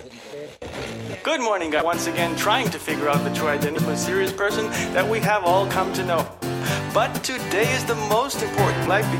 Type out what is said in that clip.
Good morning, guys. Once again, trying to figure out the true identity of a mysterious person that we have all come to know. But today is the most important life